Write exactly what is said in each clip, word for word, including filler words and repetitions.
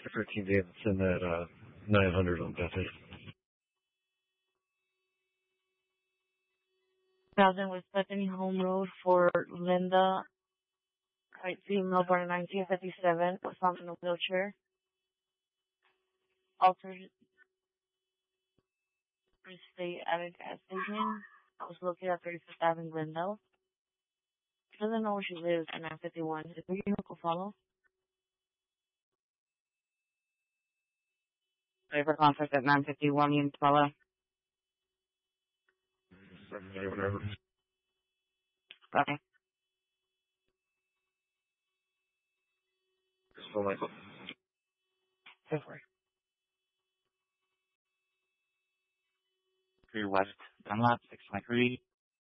thirteen days, it's in that uh, nine hundred on Bethany. Thousand West Bethany Home Road for Linda, height female, born in nineteen fifty-seven, was found in a wheelchair. Altered state at a gas station. It was located at thirty-fifth Avenue, Glendale. She doesn't know where she lives at nine fifty-one. Is there a vehicle follow? Sorry for contact at nine fifty-one, you can follow. Whatever. Okay. So, like, Go for it. three West Dunlap, six twenty-three.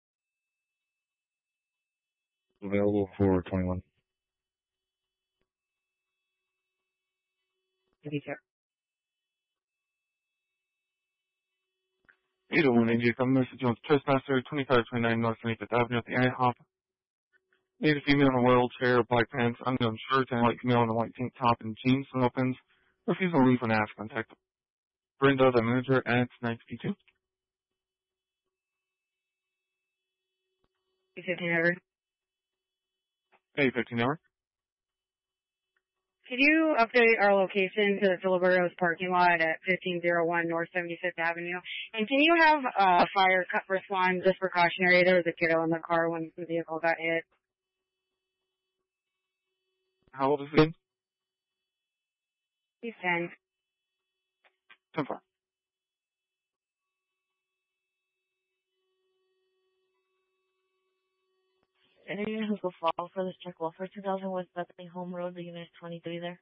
available for twenty-one. If you care. eight oh one India Governor Jones Trespasser, twenty-five twenty-nine North twenty-fifth Avenue at the IHOP. Native female in a wheelchair, black pants, unknown shirt, and white female in a white tank top and jeans and opens. Refusal to leave when asked. Contact Brenda, the manager, at nine fifty-two. eight fifteen hour. eight fifteen hour. Could you update our location to the Filiberto's parking lot at fifteen oh one North seventy-fifth Avenue? And can you have a uh, fire cut respond just precautionary? There was a kiddo in the car when the vehicle got hit. How old is he? He's ten. ten four. Any who will fall for this check welfare two thousand West Bethany Home Road, the unit is twenty-three there.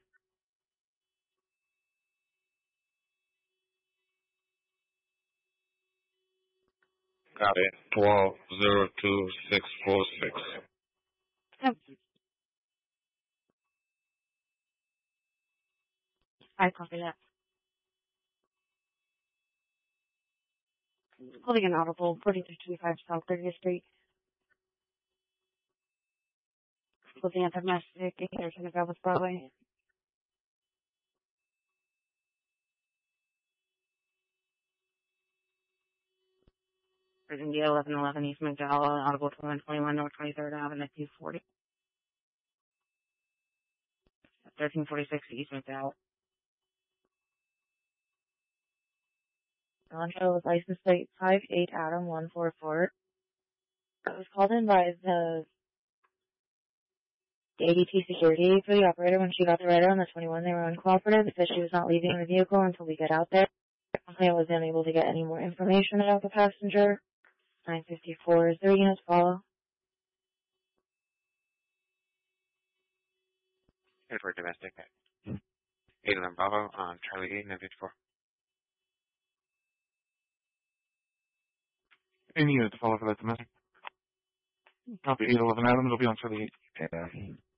Got it. twelve zero two six four six. Yep. I copy that. Holding an audible, forty-three twenty-five South thirtieth Street. Looking at the domestic, intersection of Elvis Broadway. India eleven eleven East McDowell, Audible one twenty-one North twenty-third Avenue, two forty. thirteen forty-six East McDowell. Alejandro with license plate five eight Adam one four four. I was called in by the A D T security for the operator when she got the rider on the twenty-one. They were uncooperative. They said she was not leaving the vehicle until we get out there. I was unable to get any more information about the passenger. nine fifty-four is there units follow? Edward Domestic. eight eleven Bravo on Charlie eight nine fifty-four. Any unit to follow for that domestic. Copy eight eleven Adam, it'll be on Charlie eight. Yeah.